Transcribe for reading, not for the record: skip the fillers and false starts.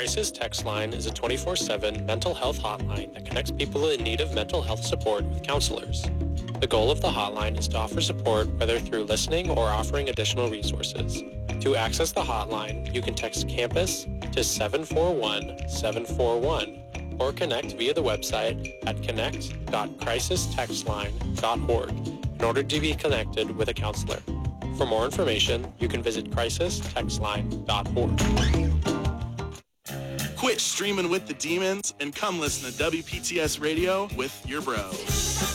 Crisis Text Line is a 24/7 mental health hotline that connects people in need of mental health support with counselors. The goal of the hotline is to offer support whether through listening or offering additional resources. To access the hotline, you can text campus to 741-741 or connect via the website at connect.crisistextline.org in order to be connected with a counselor. For more information, you can visit crisistextline.org. Quit streaming with the demons and come listen to WPTS Radio with your bros.